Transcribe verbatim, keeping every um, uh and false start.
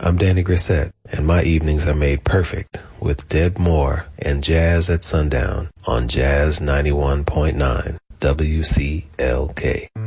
I'm Danny Grissett, and my evenings are made perfect with Deb Moore and Jazz at Sundown on Jazz ninety-one point nine W C L K.